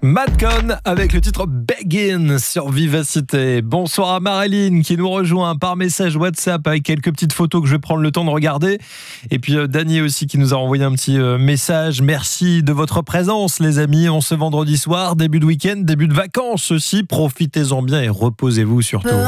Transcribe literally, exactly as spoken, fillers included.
Madcon avec le titre Begin sur Vivacité. Bonsoir à Marilyn qui nous rejoint par message WhatsApp avec quelques petites photos que je vais prendre le temps de regarder. Et puis euh, Dany aussi qui nous a envoyé un petit euh, message. Merci de votre présence les amis. On se vendredi soir, début de week-end, début de vacances aussi. Profitez-en bien et reposez-vous surtout.